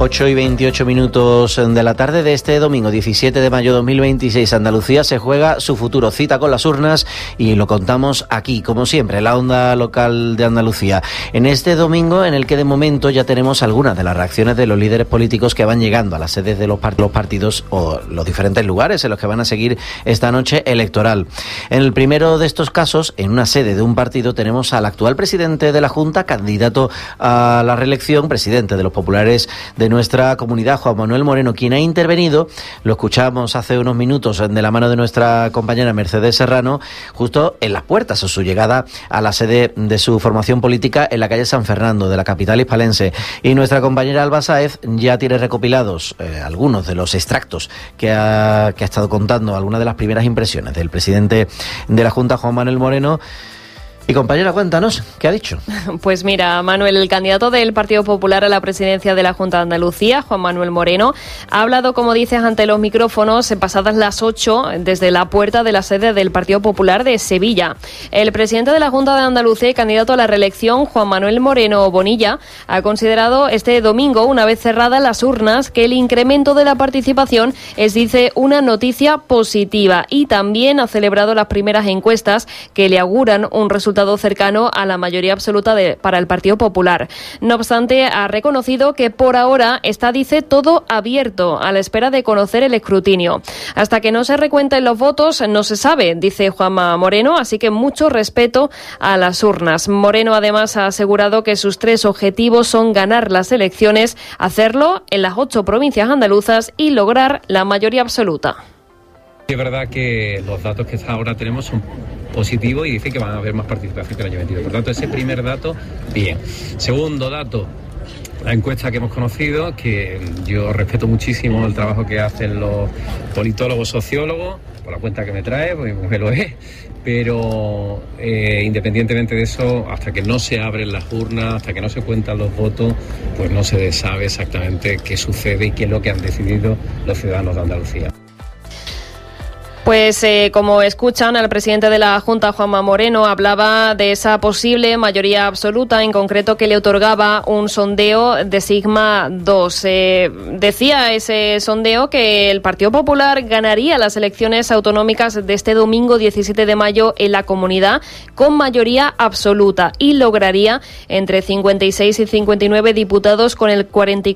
8:28 de la tarde de este domingo 17 de mayo de 2026, Andalucía se juega su futuro, cita con las urnas, y lo contamos aquí, como siempre, en la onda local de Andalucía. En este domingo en el que de momento ya tenemos algunas de las reacciones de los líderes políticos que van llegando a las sedes de los partidos o los diferentes lugares en los que van a seguir esta noche electoral. En el primero de estos casos, en una sede de un partido, tenemos al actual presidente de la Junta, candidato a la reelección, presidente de los populares de nuestra comunidad, Juan Manuel Moreno, quien ha intervenido, lo escuchamos hace unos minutos de la mano de nuestra compañera Mercedes Serrano, justo en las puertas a su llegada a la sede de su formación política en la calle San Fernando de la capital hispalense. Y nuestra compañera Alba Sáez ya tiene recopilados algunos de los extractos que ha estado contando, algunas de las primeras impresiones del presidente de la Junta, Juan Manuel Moreno. Y compañera, cuéntanos, ¿qué ha dicho? Pues mira, Manuel, el candidato del Partido Popular a la presidencia de la Junta de Andalucía, Juan Manuel Moreno, ha hablado, como dices, ante los micrófonos pasadas las 8 desde la puerta de la sede del Partido Popular de Sevilla. El presidente de la Junta de Andalucía y candidato a la reelección, Juan Manuel Moreno Bonilla, ha considerado este domingo, una vez cerradas las urnas, que el incremento de la participación es, dice, una noticia positiva, y también ha celebrado las primeras encuestas que le auguran un resultado cercano a la mayoría absoluta para el Partido Popular. No obstante, ha reconocido que por ahora está, dice, todo abierto a la espera de conocer el escrutinio. Hasta que no se recuenten los votos no se sabe, dice Juanma Moreno, así que mucho respeto a las urnas. Moreno además ha asegurado que sus 3 objetivos son ganar las elecciones, hacerlo en las 8 provincias andaluzas y lograr la mayoría absoluta. Es verdad que los datos que hasta ahora tenemos son positivos y dice que van a haber más participación que el año 22. Por tanto, ese primer dato, bien. Segundo dato, la encuesta que hemos conocido, que yo respeto muchísimo el trabajo que hacen los politólogos, sociólogos, por la cuenta que me trae, porque mi mujer lo es, pero independientemente de eso, hasta que no se abren las urnas, hasta que no se cuentan los votos, pues no se sabe exactamente qué sucede y qué es lo que han decidido los ciudadanos de Andalucía. Pues como escuchan, al presidente de la Junta, Juanma Moreno, hablaba de esa posible mayoría absoluta, en concreto que le otorgaba un sondeo de Sigma 2. Decía ese sondeo que el Partido Popular ganaría las elecciones autonómicas de este domingo 17 de mayo en la comunidad con mayoría absoluta y lograría entre 56 y 59 diputados con el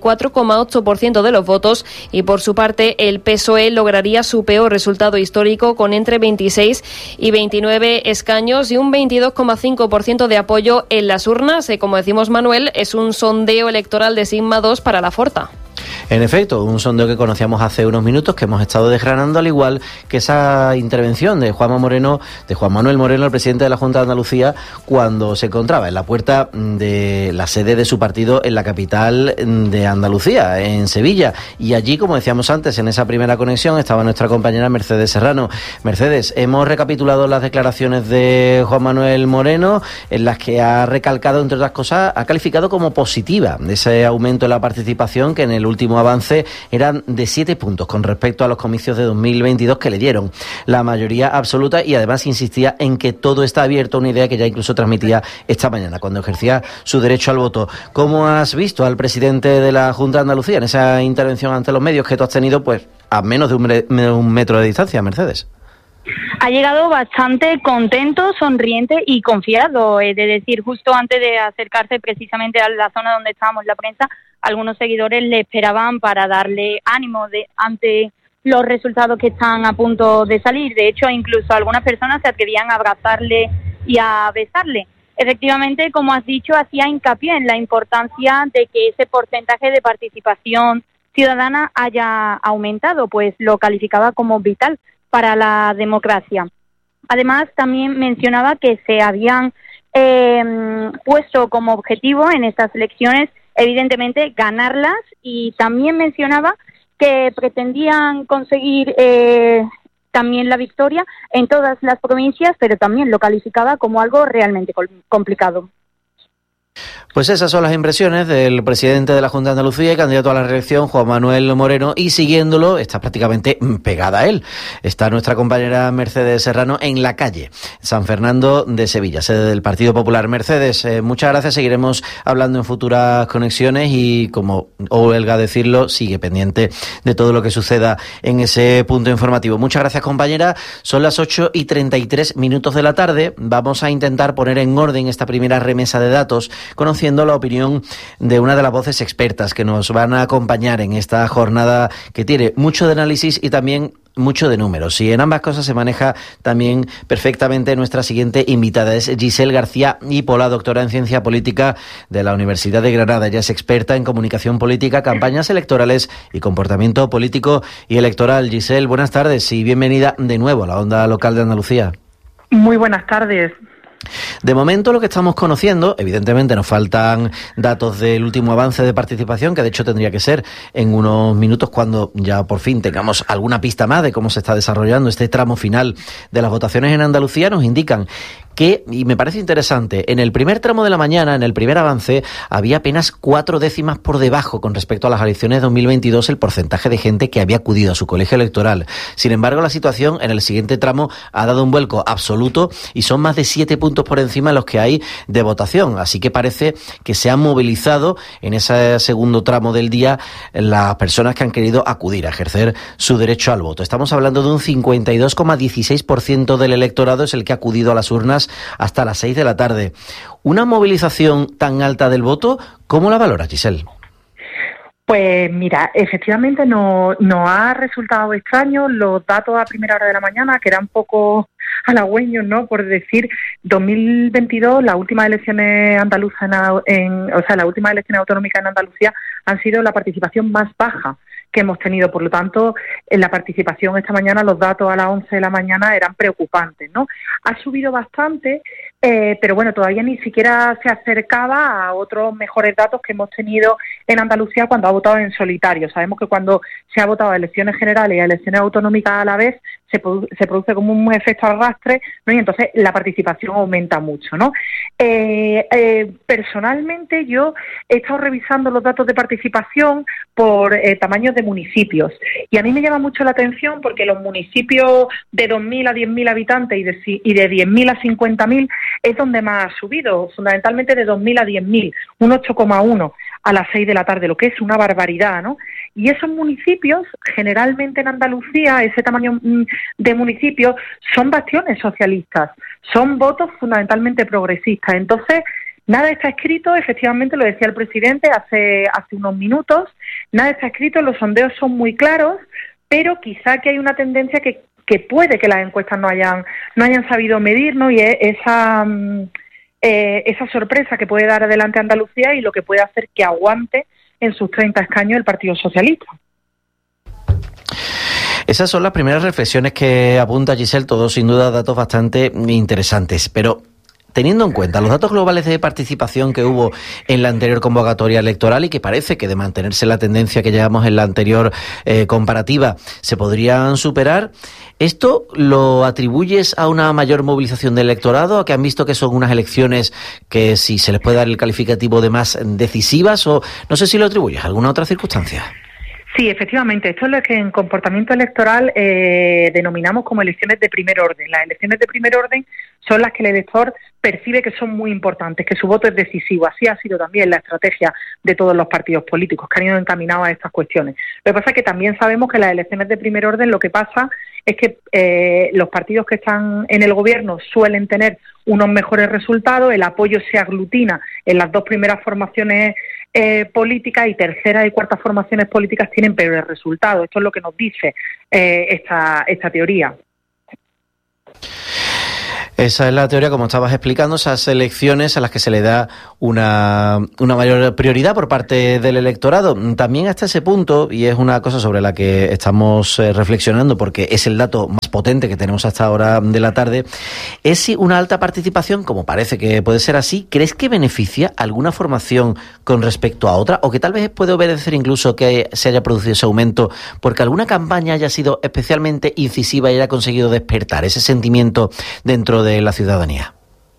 44,8% de los votos, y por su parte el PSOE lograría su peor resultado histórico con entre 26 y 29 escaños y un 22,5% de apoyo en las urnas. Como decimos, Manuel, es un sondeo electoral de Sigma 2 para la Forta. En efecto, un sondeo que conocíamos hace unos minutos, que hemos estado desgranando, al igual que esa intervención de Juan Manuel Moreno, el presidente de la Junta de Andalucía, cuando se encontraba en la puerta de la sede de su partido en la capital de Andalucía, en Sevilla. Y allí, como decíamos antes, en esa primera conexión estaba nuestra compañera Mercedes Serrano. Mercedes, hemos recapitulado las declaraciones de Juan Manuel Moreno, en las que ha recalcado, entre otras cosas, ha calificado como positiva ese aumento en la participación, que en el último avance eran de 7 puntos con respecto a los comicios de 2022, que le dieron la mayoría absoluta, y además insistía en que todo está abierto, una idea que ya incluso transmitía esta mañana cuando ejercía su derecho al voto. ¿Cómo has visto al presidente de la Junta de Andalucía en esa intervención ante los medios que tú has tenido pues a menos de un metro de distancia, Mercedes? Ha llegado bastante contento, sonriente y confiado. Es decir, justo antes de acercarse precisamente a la zona donde estábamos la prensa, algunos seguidores le esperaban para darle ánimo ante los resultados que están a punto de salir. De hecho, incluso algunas personas se atrevían a abrazarle y a besarle. Efectivamente, como has dicho, hacía hincapié en la importancia de que ese porcentaje de participación ciudadana haya aumentado, pues lo calificaba como vital para la democracia. Además, también mencionaba que se habían puesto como objetivo en estas elecciones, evidentemente, ganarlas, y también mencionaba que pretendían conseguir también la victoria en todas las provincias, pero también lo calificaba como algo realmente complicado. Pues esas son las impresiones del presidente de la Junta de Andalucía y candidato a la reelección, Juan Manuel Moreno, y siguiéndolo, está prácticamente pegada a él. Está nuestra compañera Mercedes Serrano en la calle San Fernando de Sevilla, sede del Partido Popular. Mercedes, muchas gracias, seguiremos hablando en futuras conexiones y, como huelga decirlo, sigue pendiente de todo lo que suceda en ese punto informativo. Muchas gracias, compañera. Son las 8:33 de la tarde. Vamos a intentar poner en orden esta primera remesa de datos, conociendo la opinión de una de las voces expertas que nos van a acompañar en esta jornada que tiene mucho de análisis y también mucho de números. Y en ambas cosas se maneja también perfectamente nuestra siguiente invitada. Es Giselle García Ípola, doctora en Ciencia Política de la Universidad de Granada. Ella es experta en comunicación política, campañas electorales y comportamiento político y electoral. Giselle, buenas tardes y bienvenida de nuevo a la Onda Local de Andalucía. Muy buenas tardes. De momento, lo que estamos conociendo, evidentemente nos faltan datos del último avance de participación, que de hecho tendría que ser en unos minutos cuando ya por fin tengamos alguna pista más de cómo se está desarrollando este tramo final de las votaciones en Andalucía. Nos indican que, y me parece interesante, en el primer tramo de la mañana, en el primer avance, había apenas 4 décimas por debajo con respecto a las elecciones de 2022 el porcentaje de gente que había acudido a su colegio electoral. Sin embargo, la situación en el siguiente tramo ha dado un vuelco absoluto y son más de 7 puntos por encima los que hay de votación. Así que parece que se han movilizado en ese segundo tramo del día las personas que han querido acudir a ejercer su derecho al voto. Estamos hablando de un 52,16% del electorado es el que ha acudido a las urnas hasta las 6 de la tarde. ¿Una movilización tan alta del voto, cómo la valora, Giselle? Pues mira, efectivamente no ha resultado extraño los datos a primera hora de la mañana, que eran poco halagüeños, ¿no? Por decir, 2022, las últimas elecciones andaluzas las últimas elecciones autonómicas en Andalucía han sido la participación más baja que hemos tenido. Por lo tanto, en la participación esta mañana, los datos a las 11 de la mañana eran preocupantes, ¿no? Ha subido bastante, pero bueno, todavía ni siquiera se acercaba a otros mejores datos que hemos tenido en Andalucía cuando ha votado en solitario. Sabemos que cuando se ha votado a elecciones generales y a elecciones autonómicas a la vez, se produce como un efecto arrastre, ¿no? Y entonces la participación aumenta mucho, ¿no? Personalmente yo he estado revisando los datos de participación por tamaños de municipios y a mí me llama mucho la atención porque los municipios de 2.000 a 10.000 habitantes y de 10.000 a 50.000 es donde más ha subido, fundamentalmente de 2.000 a 10.000, un 8,1 a las 6 de la tarde, lo que es una barbaridad, ¿no? Y esos municipios, generalmente en Andalucía, ese tamaño de municipios, son bastiones socialistas, son votos fundamentalmente progresistas. Entonces, nada está escrito, efectivamente lo decía el presidente hace unos minutos, nada está escrito, los sondeos son muy claros, pero quizá que hay una tendencia que puede que las encuestas no hayan sabido medir, ¿no? Y es esa sorpresa que puede dar adelante Andalucía y lo que puede hacer que aguante en sus 30 escaños el Partido Socialista. Esas son las primeras reflexiones que apunta Giselle, todos sin duda datos bastante interesantes, pero teniendo en cuenta los datos globales de participación que hubo en la anterior convocatoria electoral y que parece que de mantenerse la tendencia que llevamos en la anterior comparativa se podrían superar, ¿esto lo atribuyes a una mayor movilización del electorado, a que han visto que son unas elecciones que si se les puede dar el calificativo de más decisivas, o no sé si lo atribuyes a alguna otra circunstancia? Sí, efectivamente, esto es lo que en comportamiento electoral denominamos como elecciones de primer orden. Las elecciones de primer orden son las que el elector percibe que son muy importantes, que su voto es decisivo. Así ha sido también la estrategia de todos los partidos políticos que han ido encaminados a estas cuestiones. Lo que pasa es que también sabemos que las elecciones de primer orden lo que pasa es que los partidos que están en el gobierno suelen tener unos mejores resultados, el apoyo se aglutina en las dos primeras formaciones políticas y terceras y cuartas formaciones políticas tienen peores resultados. Esto es lo que nos dice esta teoría. Esa es la teoría, como estabas explicando, esas elecciones a las que se le da una mayor prioridad por parte del electorado. También hasta ese punto, y es una cosa sobre la que estamos reflexionando porque es el dato más potente que tenemos hasta ahora de la tarde, es si una alta participación, como parece que puede ser así, ¿crees que beneficia alguna formación con respecto a otra? O que tal vez puede obedecer incluso que se haya producido ese aumento porque alguna campaña haya sido especialmente incisiva y haya conseguido despertar ese sentimiento dentro de la ciudadanía.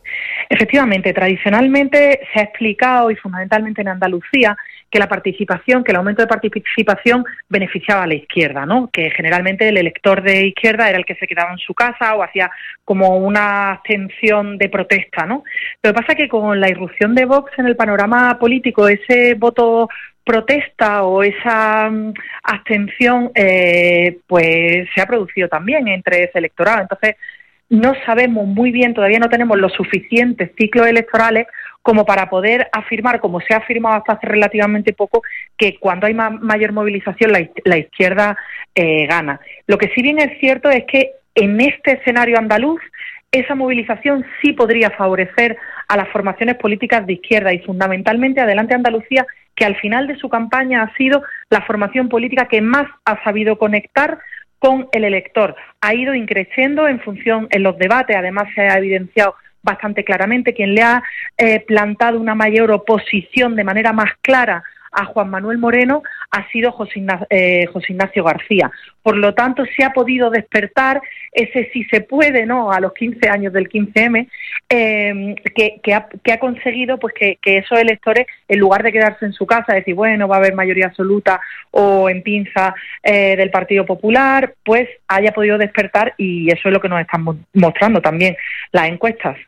Efectivamente, tradicionalmente se ha explicado, y fundamentalmente en Andalucía, que el aumento de participación beneficiaba a la izquierda, ¿no? Que generalmente el elector de izquierda era el que se quedaba en su casa o hacía como una abstención de protesta, ¿no? Lo que pasa es que con la irrupción de Vox en el panorama político, ese voto protesta o esa abstención, pues se ha producido también entre ese electorado. Entonces, no sabemos muy bien, todavía no tenemos los suficientes ciclos electorales como para poder afirmar, como se ha afirmado hasta hace relativamente poco, que cuando hay mayor movilización la izquierda gana. Lo que sí bien es cierto es que en este escenario andaluz esa movilización sí podría favorecer a las formaciones políticas de izquierda y fundamentalmente Adelante Andalucía, que al final de su campaña ha sido la formación política que más ha sabido conectar con el elector. Ha ido increciendo en los debates, además se ha evidenciado bastante claramente quien le ha plantado una mayor oposición de manera más clara a Juan Manuel Moreno ha sido José Ignacio García. Por lo tanto, se ha podido despertar ese sí se puede, ¿no?, a los 15 años del 15M, que ha conseguido pues que esos electores, en lugar de quedarse en su casa, decir, bueno, va a haber mayoría absoluta o en pinza del Partido Popular, pues haya podido despertar, y eso es lo que nos están mostrando también las encuestas.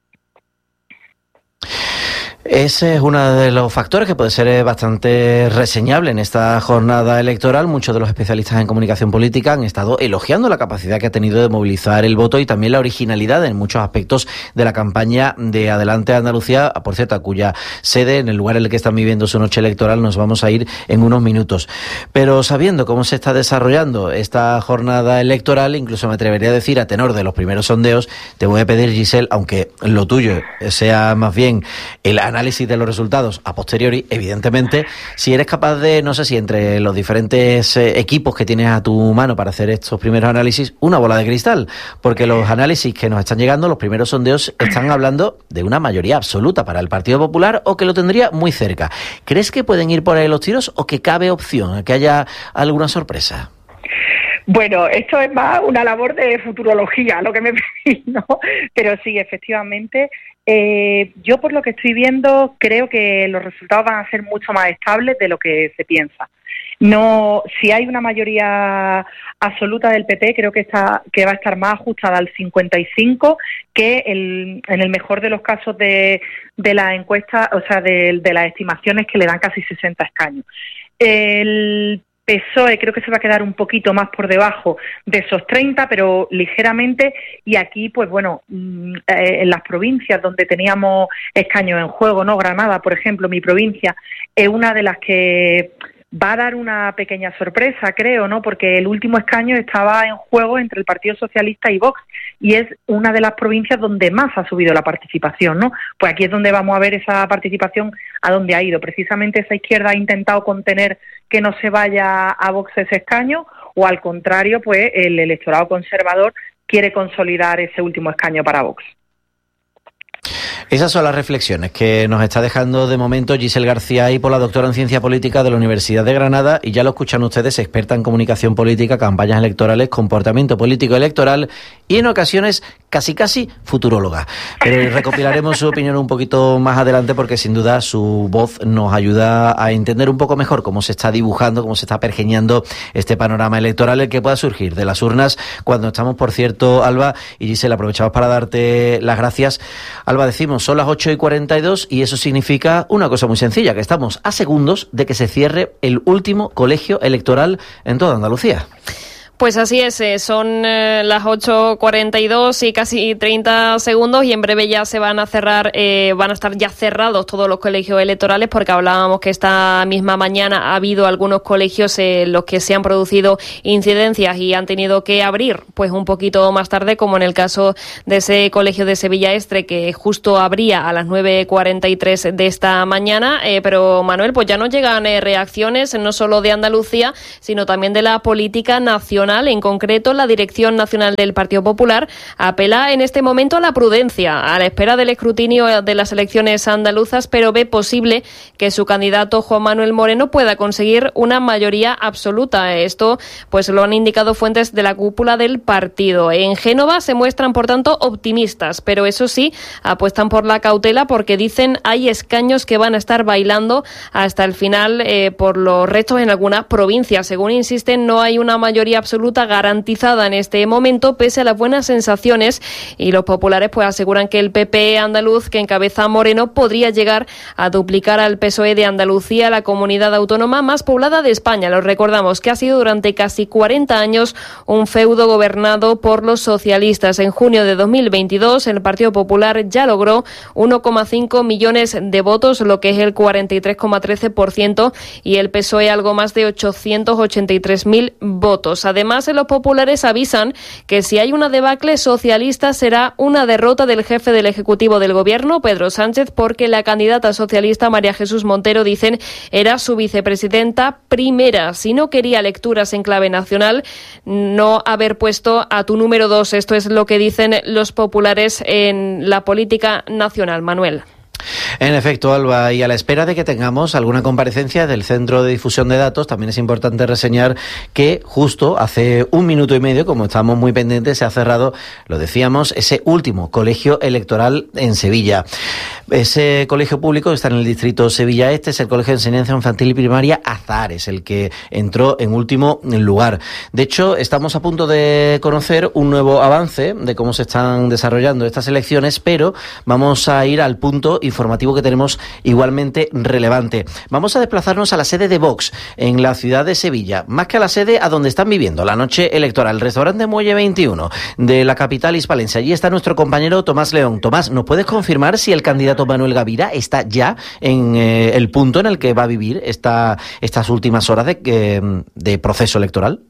Ese es uno de los factores que puede ser bastante reseñable en esta jornada electoral. Muchos de los especialistas en comunicación política han estado elogiando la capacidad que ha tenido de movilizar el voto y también la originalidad en muchos aspectos de la campaña de Adelante Andalucía, por cierto, a cuya sede, en el lugar en el que están viviendo su noche electoral, nos vamos a ir en unos minutos. Pero sabiendo cómo se está desarrollando esta jornada electoral, incluso me atrevería a decir, a tenor de los primeros sondeos, te voy a pedir, Giselle, aunque lo tuyo sea más bien el análisis de los resultados a posteriori, evidentemente, si eres capaz de, no sé si entre los diferentes equipos que tienes a tu mano para hacer estos primeros análisis, una bola de cristal, porque los análisis que nos están llegando, los primeros sondeos, están hablando de una mayoría absoluta para el Partido Popular o que lo tendría muy cerca. ¿Crees que pueden ir por ahí los tiros o que cabe opción a que haya alguna sorpresa? Bueno, esto es más una labor de futurología, lo que me pedís, ¿no? Pero sí, efectivamente, yo por lo que estoy viendo creo que los resultados van a ser mucho más estables de lo que se piensa. No, si hay una mayoría absoluta del PP, creo que va a estar más ajustada al 55 que en el mejor de los casos de la encuesta, o sea, de las estimaciones que le dan casi 60 escaños. El PSOE creo que se va a quedar un poquito más por debajo de esos 30, pero ligeramente, y aquí, pues bueno, en las provincias donde teníamos escaños en juego, ¿no? Granada, por ejemplo, mi provincia, es una de las que va a dar una pequeña sorpresa, creo, ¿no? Porque el último escaño estaba en juego entre el Partido Socialista y Vox, y es una de las provincias donde más ha subido la participación, ¿no? Pues aquí es donde vamos a ver esa participación a dónde ha ido. Precisamente esa izquierda ha intentado contener que no se vaya a Vox ese escaño, o al contrario, pues el electorado conservador quiere consolidar ese último escaño para Vox. Esas son las reflexiones que nos está dejando de momento Giselle García Hipola, doctora en Ciencia Política de la Universidad de Granada, y ya lo escuchan ustedes, experta en comunicación política, campañas electorales, comportamiento político electoral y en ocasiones casi futuróloga. Pero recopilaremos su opinión un poquito más adelante porque sin duda su voz nos ayuda a entender un poco mejor cómo se está dibujando, cómo se está pergeñando este panorama electoral, el que pueda surgir de las urnas cuando estamos, por cierto, Alba y Giselle, aprovechamos para darte las gracias. Alba, decimos, son las 8:42 y eso significa una cosa muy sencilla, que estamos a segundos de que se cierre el último colegio electoral en toda Andalucía. Pues así es, son las 8:42 y casi 30 segundos y en breve ya se van a cerrar, van a estar ya cerrados todos los colegios electorales, porque hablábamos que esta misma mañana ha habido algunos colegios en los que se han producido incidencias y han tenido que abrir pues un poquito más tarde, como en el caso de ese colegio de Sevilla Estre, que justo abría a las 9:43 de esta mañana, pero Manuel, pues ya nos llegan reacciones no solo de Andalucía, sino también de la política nacional. nacional, en concreto la Dirección Nacional del Partido Popular, apela en este momento a la prudencia, a la espera del escrutinio de las elecciones andaluzas, pero ve posible que su candidato Juan Manuel Moreno pueda conseguir una mayoría absoluta. Esto pues lo han indicado fuentes de la cúpula del partido. En Génova se muestran, por tanto, optimistas, pero eso sí, apuestan por la cautela porque dicen hay escaños que van a estar bailando hasta el final por los restos en algunas provincias. Según insisten, no hay una mayoría absoluta garantizada en este momento, pese a las buenas sensaciones, y los populares pues aseguran que el PP andaluz que encabeza Moreno podría llegar a duplicar al PSOE de Andalucía, la comunidad autónoma más poblada de España. Lo recordamos que ha sido durante casi 40 años un feudo gobernado por los socialistas. En junio de 2022 el Partido Popular ya logró 1,5 millones de votos, lo que es el 43,13%, y el PSOE algo más de 883.000 votos. Además, los populares avisan que si hay una debacle socialista será una derrota del jefe del Ejecutivo del Gobierno, Pedro Sánchez, porque la candidata socialista María Jesús Montero, dicen, era su vicepresidenta primera. Si no quería lecturas en clave nacional, no haber puesto a tu número 2. Esto es lo que dicen los populares en la política nacional. Manuel. En efecto, Alba, y a la espera de que tengamos alguna comparecencia del Centro de Difusión de Datos, también es importante reseñar que justo hace 1 minuto y medio, como estamos muy pendientes, se ha cerrado, lo decíamos, ese último colegio electoral en Sevilla. Ese colegio público está en el distrito Sevilla Este, es el Colegio de Enseñanza Infantil y Primaria Azahares, el que entró en último lugar. De hecho, estamos a punto de conocer un nuevo avance de cómo se están desarrollando estas elecciones, pero vamos a ir al punto informativo que tenemos igualmente relevante. Vamos a desplazarnos a la sede de Vox en la ciudad de Sevilla, más que a la sede a donde están viviendo la noche electoral, el restaurante Muelle 21 de la capital hispalense. Allí está nuestro compañero Tomás León. Tomás, ¿nos puedes confirmar si el candidato Manuel Gavira está ya en el punto en el que va a vivir estas últimas horas de proceso electoral?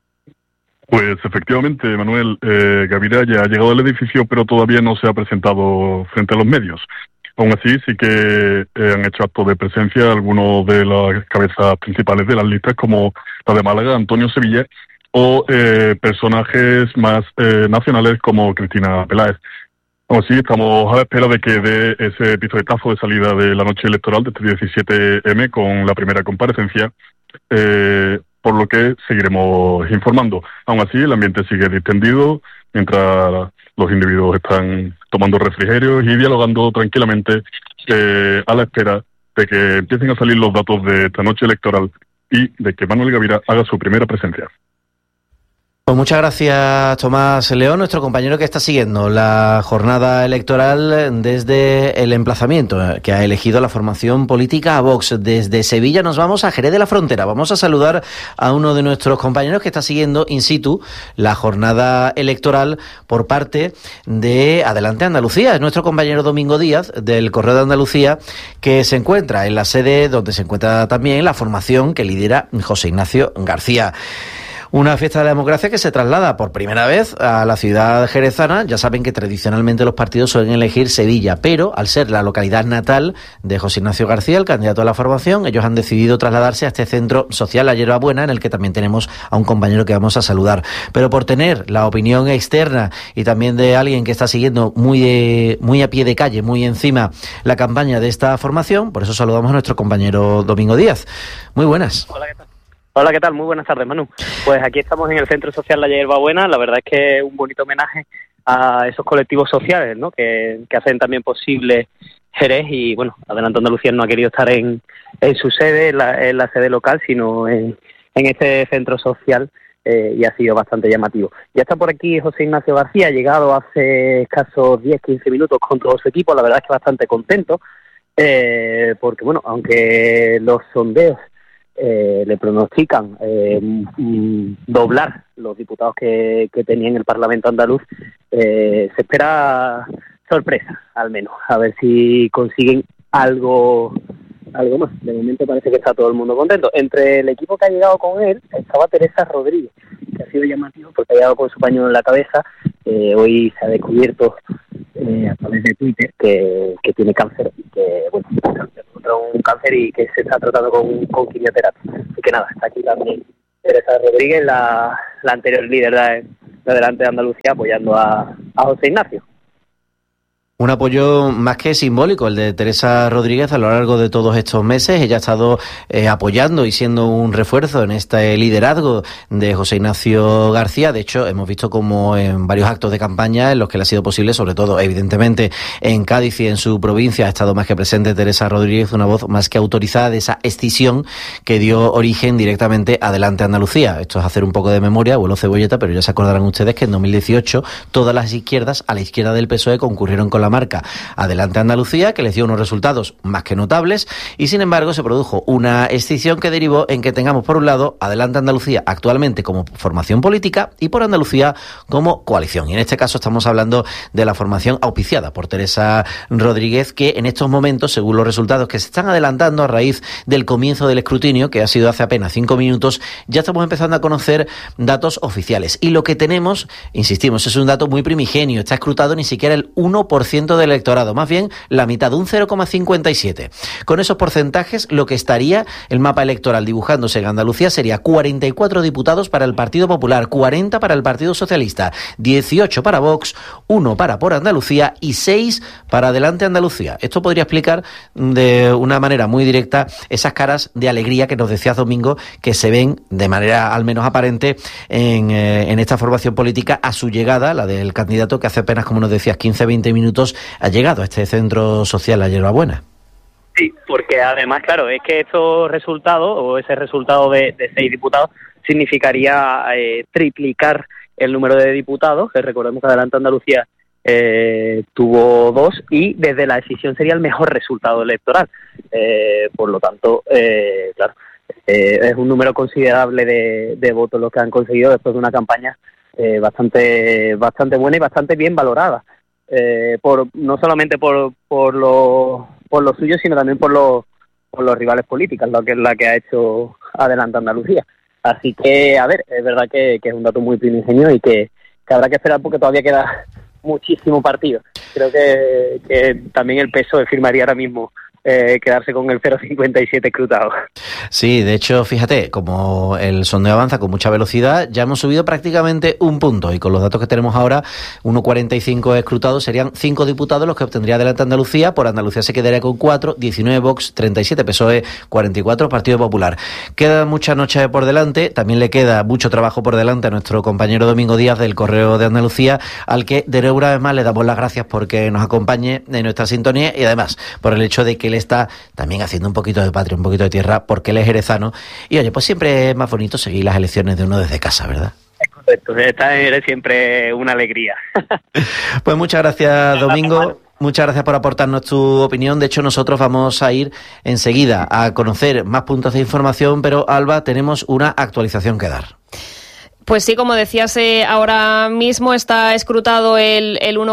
Pues efectivamente, Manuel, Gavira ya ha llegado al edificio, pero todavía no se ha presentado frente a los medios. Aún así, sí que han hecho acto de presencia algunos de las cabezas principales de las listas, como la de Málaga, Antonio Sevilla, o personajes más nacionales como Cristina Peláez. Aún así, estamos a la espera de que dé ese pistoletazo de salida de la noche electoral de este 17M con la primera comparecencia, por lo que seguiremos informando. Aún así, el ambiente sigue distendido, mientras los individuos están tomando refrigerios y dialogando tranquilamente a la espera de que empiecen a salir los datos de esta noche electoral y de que Manuel Gavira haga su primera presencia. Pues muchas gracias, Tomás León, nuestro compañero que está siguiendo la jornada electoral desde el emplazamiento que ha elegido la formación política a Vox. Desde Sevilla nos vamos a Jerez de la Frontera. Vamos a saludar a uno de nuestros compañeros que está siguiendo in situ la jornada electoral por parte de Adelante Andalucía. Es nuestro compañero Domingo Díaz del Correo de Andalucía, que se encuentra en la sede donde se encuentra también la formación que lidera José Ignacio García. Una fiesta de la democracia que se traslada por primera vez a la ciudad jerezana. Ya saben que tradicionalmente los partidos suelen elegir Sevilla, pero al ser la localidad natal de José Ignacio García, el candidato a la formación, ellos han decidido trasladarse a este centro social La Hierbabuena, en el que también tenemos a un compañero que vamos a saludar. Pero por tener la opinión externa y también de alguien que está siguiendo muy a pie de calle, muy encima la campaña de esta formación, por eso saludamos a nuestro compañero Domingo Díaz. Muy buenas. Hola, ¿qué tal? Hola, ¿qué tal? Muy buenas tardes, Manu. Pues aquí estamos en el Centro Social La Hierbabuena. La verdad es que es un bonito homenaje a esos colectivos sociales, ¿no? que hacen también posible Jerez, y bueno, Adelante Andalucía no ha querido estar en su sede, en la sede local, sino en este centro social, y ha sido bastante llamativo. Ya está por aquí José Ignacio García, ha llegado hace escasos 10-15 minutos con todo su equipo. La verdad es que bastante contento, porque bueno, aunque los sondeos le pronostican doblar los diputados que tenía en el Parlamento andaluz, se espera sorpresa, al menos, a ver si consiguen algo más. De momento parece que está todo el mundo contento. Entre el equipo que ha llegado con él estaba Teresa Rodríguez, que ha sido llamativo porque ha llegado con su pañuelo en la cabeza. Hoy se ha descubierto a través de Twitter que tiene cáncer, y que bueno, contra un cáncer y que se está tratando con quimioterapia. Así que nada, está aquí también Teresa Rodríguez, la la anterior líder de Adelante de Andalucía apoyando a José Ignacio. Un apoyo más que simbólico, el de Teresa Rodríguez a lo largo de todos estos meses. Ella ha estado apoyando y siendo un refuerzo en este liderazgo de José Ignacio García. De hecho, hemos visto como en varios actos de campaña en los que le ha sido posible, sobre todo, evidentemente, en Cádiz y en su provincia, ha estado más que presente Teresa Rodríguez, una voz más que autorizada de esa escisión que dio origen directamente a Adelante Andalucía. Esto es hacer un poco de memoria, vuelo cebolleta, pero ya se acordarán ustedes que en 2018 todas las izquierdas, a la izquierda del PSOE, concurrieron con la marca Adelante Andalucía, que les dio unos resultados más que notables, y sin embargo se produjo una escisión que derivó en que tengamos por un lado Adelante Andalucía actualmente como formación política y por Andalucía como coalición. Y en este caso estamos hablando de la formación auspiciada por Teresa Rodríguez, que en estos momentos, según los resultados que se están adelantando a raíz del comienzo del escrutinio, que ha sido hace apenas 5 minutos, ya estamos empezando a conocer datos oficiales. Y lo que tenemos, insistimos, es un dato muy primigenio. Está escrutado ni siquiera el 1% del electorado, más bien la mitad, un 0,57. Con esos porcentajes, lo que estaría el mapa electoral dibujándose en Andalucía sería 44 diputados para el Partido Popular, 40 para el Partido Socialista, 18 para Vox, 1 para Por Andalucía y 6 para Adelante Andalucía. Esto podría explicar de una manera muy directa esas caras de alegría que nos decías, Domingo, que se ven de manera al menos aparente en esta formación política a su llegada, la del candidato que hace apenas, como nos decías, 15-20 minutos ha llegado a este centro social, la Hierbabuena. Sí, porque además, claro, es que estos resultados, o ese resultado de 6 diputados, significaría triplicar el número de diputados, que recordemos que Adelante Andalucía tuvo 2, y desde la decisión sería el mejor resultado electoral. Por lo tanto, claro, es un número considerable de votos los que han conseguido después de una campaña bastante buena y bastante bien valorada. No solamente por lo suyo, sino también por los rivales políticos, la que ha hecho Adelante Andalucía. Así que, a ver, es verdad que es un dato muy primigenio y que habrá que esperar porque todavía queda muchísimo partido. Creo que también el PSOE firmaría ahora mismo quedarse con el 0,57 escrutado. Sí, de hecho, fíjate, como el sondeo avanza con mucha velocidad, ya hemos subido prácticamente un punto, y con los datos que tenemos ahora, 1,45 escrutados, serían 5 diputados los que obtendría Adelante Andalucía. Por Andalucía se quedaría con 4, 19 Vox, 37 PSOE, 44 Partido Popular. Queda mucha noche por delante, también le queda mucho trabajo por delante a nuestro compañero Domingo Díaz del Correo de Andalucía, al que de nuevo una vez más le damos las gracias porque nos acompañe en nuestra sintonía y además por el hecho de que él está también haciendo un poquito de patria, un poquito de tierra, porque él es jerezano. Y oye, pues siempre es más bonito seguir las elecciones de uno desde casa, ¿verdad? Es correcto, esta es siempre una alegría. Pues muchas gracias, Domingo. Muchas gracias por aportarnos tu opinión. De hecho, nosotros vamos a ir enseguida a conocer más puntos de información, pero Alba, tenemos una actualización que dar. Pues sí, como decías, ahora mismo está escrutado el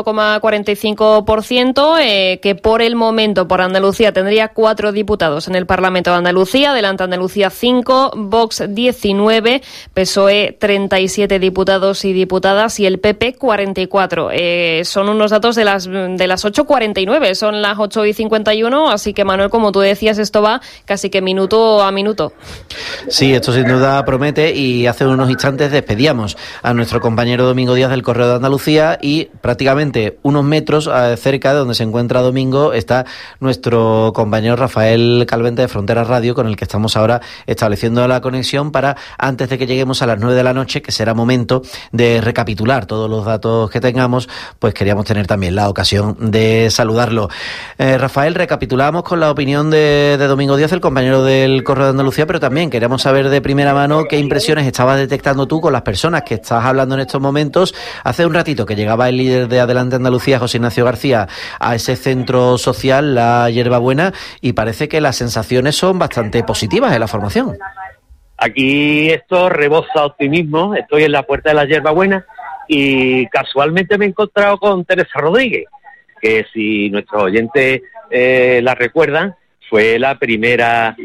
1,45%, que por el momento por Andalucía tendría 4 diputados en el Parlamento de Andalucía, Adelante Andalucía 5, Vox 19, PSOE 37 diputados y diputadas y el PP 44. Son unos datos de las 8:49, son las 8:51, así que Manuel, como tú decías, esto va casi que minuto a minuto. Sí, esto sin duda promete, y hace unos instantes despedíamos a nuestro compañero Domingo Díaz del Correo de Andalucía y prácticamente unos metros cerca de donde se encuentra Domingo está nuestro compañero Rafael Calvente de Frontera Radio, con el que estamos ahora estableciendo la conexión para, antes de que lleguemos a las 9 de la noche, que será momento de recapitular todos los datos que tengamos, pues queríamos tener también la ocasión de saludarlo. Rafael, recapitulamos con la opinión de Domingo Díaz, el compañero del Correo de Andalucía, pero también queríamos saber de primera mano qué impresiones estabas detectando tú con las personas que estás hablando en estos momentos. Hace un ratito que llegaba el líder de Adelante Andalucía, José Ignacio García, a ese centro social, la Hierbabuena, y parece que las sensaciones son bastante positivas en la formación. Aquí esto rebosa optimismo. Estoy en la puerta de la Hierbabuena y casualmente me he encontrado con Teresa Rodríguez, que si nuestros oyentes la recuerdan, fue la primera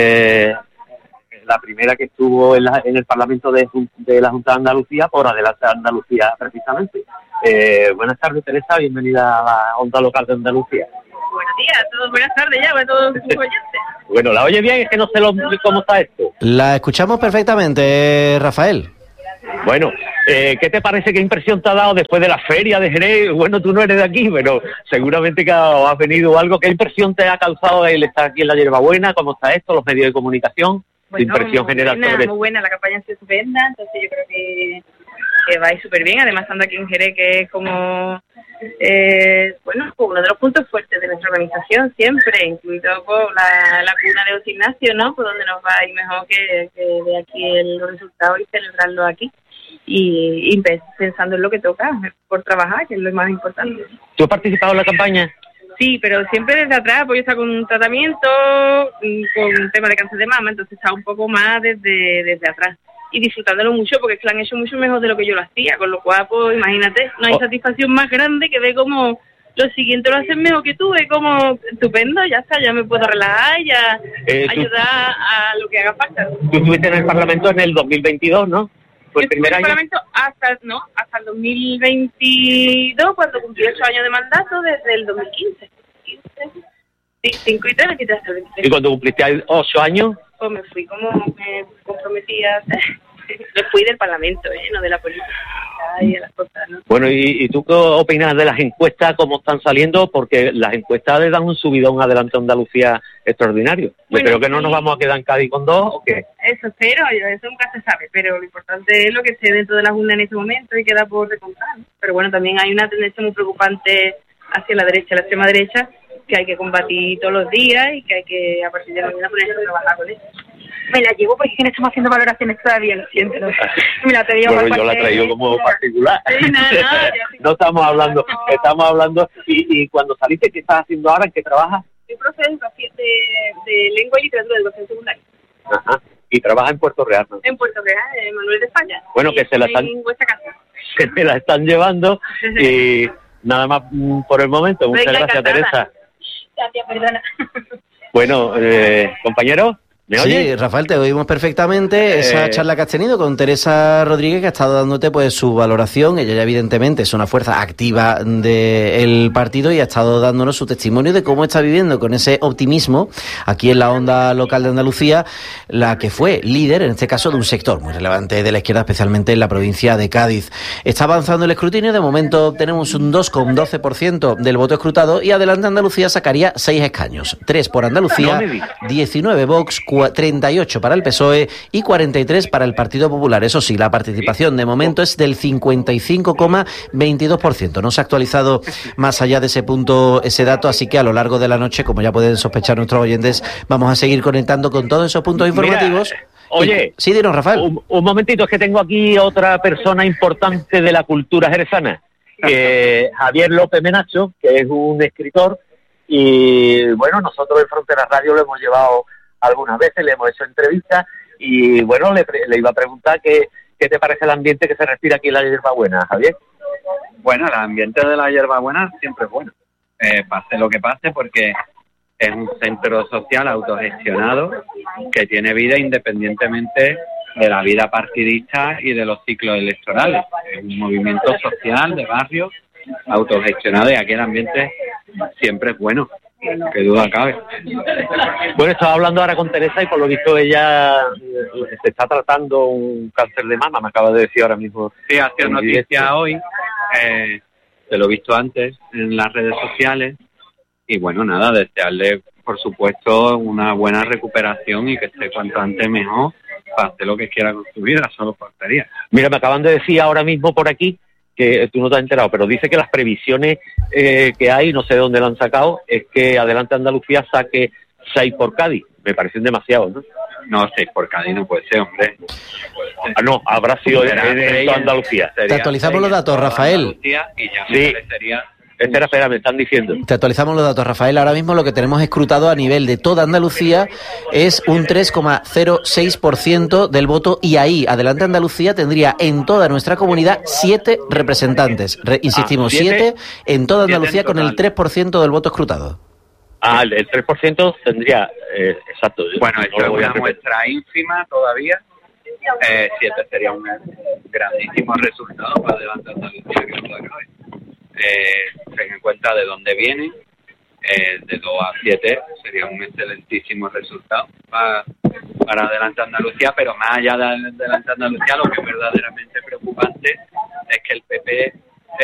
que estuvo en el Parlamento de la Junta de Andalucía por Adelante Andalucía, precisamente. Buenas tardes, Teresa, bienvenida a la Onda Local de Andalucía. Buenos días, buenas tardes ya a todos sus oyentes. Bueno, ¿la oye bien? Es que no sé cómo está esto. La escuchamos perfectamente, Rafael. Bueno, ¿qué te parece, qué impresión te ha dado después de la feria de Jerez? Bueno, tú no eres de aquí, pero seguramente que has venido algo. ¿Qué impresión te ha causado el estar aquí en la Hierbabuena? ¿Cómo está esto, los medios de comunicación? Bueno, impresión general sobre... Muy buena, la campaña ha sido estupenda, entonces yo creo que va a ir súper bien, además estando aquí en Jerez, que es como, uno de los puntos fuertes de nuestra organización siempre, incluido la cuna de los gimnasios, ¿no? Por donde nos va a ir mejor que de aquí los resultados y celebrarlo aquí. Y pensando en lo que toca, por trabajar, que es lo más importante. ¿Tú has participado en la campaña? Sí, pero siempre desde atrás, pues yo estaba con un tratamiento, con un tema de cáncer de mama, entonces estaba un poco más desde atrás. Y disfrutándolo mucho, porque es que lo han hecho mucho mejor de lo que yo lo hacía, con lo cual, pues imagínate, no hay satisfacción más grande que ver como los siguientes lo hacen mejor que tú, es como estupendo, ya está, ya me puedo relajar, ya ayudar a lo que haga falta. Tú estuviste en el Parlamento en el 2022, ¿no? Yo estuve en el Parlamento hasta el 2022, cuando cumplí 8 años de mandato, desde el 2015. Sí, 5 y 3 me quité hasta el 23. ¿Y cuando cumpliste 8 años? Pues me fui como me comprometía, me fui del Parlamento, no de la política y de las cosas, ¿no? Bueno, ¿y tú qué opinas de las encuestas, cómo están saliendo? Porque las encuestas le dan un subidón adelante a Andalucía extraordinario. Yo creo que no nos vamos a quedar en Cádiz con 2, ¿o qué? Eso espero, eso nunca se sabe, pero lo importante es lo que esté dentro de la urna en este momento y queda por recontar, ¿no? Pero bueno, también hay una tendencia muy preocupante hacia la derecha, la extrema derecha, que hay que combatir todos los días y que hay que a partir de mañana ponerse a trabajar con eso. Me la llevo porque es que no estamos haciendo valoraciones todavía, lo siento. ¿No? Me la traigo bueno, yo la traigo como particular. Sí, no estamos hablando, estamos hablando. Y cuando saliste, ¿qué estás haciendo ahora? ¿En qué trabajas? Soy profesor de lengua y literatura de educación secundaria. Ajá. Y trabajas en Puerto Real, ¿no? En Puerto Real, en Manuel de España. Bueno, que se la están... En vuestra casa. Que te la están llevando y nada más por el momento. Muchas gracias, Teresa. Gracias, perdona. Bueno, compañero, ¿me oyes? Sí, Rafael, te oímos perfectamente. Esa charla que has tenido con Teresa Rodríguez, que ha estado dándote pues su valoración. Ella ya evidentemente es una fuerza activa del partido y ha estado dándonos su testimonio de cómo está viviendo con ese optimismo aquí en la onda local de Andalucía, la que fue líder, en este caso, de un sector muy relevante de la izquierda, especialmente en la provincia de Cádiz. Está avanzando el escrutinio, de momento tenemos un 2,12% del voto escrutado y Adelante Andalucía sacaría 6 escaños, 3 por Andalucía, 19 Vox, 38 para el PSOE y 43 para el Partido Popular. Eso sí, la participación de momento es del 55,22%. No se ha actualizado más allá de ese punto ese dato, así que a lo largo de la noche, como ya pueden sospechar nuestros oyentes, vamos a seguir conectando con todos esos puntos informativos. Mira, oye, sí, dinos, Rafael. Un momentito, es que tengo aquí otra persona importante de la cultura jerezana, Javier López Menacho, que es un escritor, y bueno, nosotros en Frontera Radio lo hemos llevado algunas veces, le hemos hecho entrevistas y bueno, le iba a preguntar qué te parece el ambiente que se respira aquí en la Hierbabuena, Javier. Bueno, el ambiente de la Hierbabuena siempre es bueno, pase lo que pase, porque es un centro social autogestionado que tiene vida independientemente de la vida partidista y de los ciclos electorales. Es un movimiento social de barrio autogestionado y aquí el ambiente siempre es bueno. Que duda cabe. Bueno, estaba hablando ahora con Teresa y por lo visto ella se está tratando un cáncer de mama, me acaba de decir ahora mismo. Sí, ha sido noticia hoy, te lo he visto antes en las redes sociales y bueno, nada, desearle por supuesto una buena recuperación y que esté cuanto antes mejor para hacer lo que quiera con su vida, solo faltaría. Mira, me acaban de decir ahora mismo por aquí que tú no te has enterado, pero dice que las previsiones que hay, no sé de dónde lo han sacado, es que Adelante Andalucía saque 6 por Cádiz. Me parecen demasiados, ¿no? No, 6 por Cádiz no puede ser, hombre. No, habrá sido en toda Andalucía. Te actualizamos los datos, Rafael. Y ya sí. Espera, me están diciendo. Te actualizamos los datos, Rafael. Ahora mismo lo que tenemos escrutado a nivel de toda Andalucía es un 3,06% del voto y ahí Adelante Andalucía tendría en toda nuestra comunidad 7 representantes. Insistimos, 7 en toda Andalucía con el 3% del voto escrutado. El 3% tendría, exacto. Bueno, esto es una muestra ínfima todavía. 7 sería un grandísimo resultado para Adelante Andalucía, que no lo acabe. Ten en cuenta de dónde vienen, de 2 a 7 sería un excelentísimo resultado para para Adelante Andalucía, pero más allá de Adelante Andalucía, lo que es verdaderamente preocupante es que el PP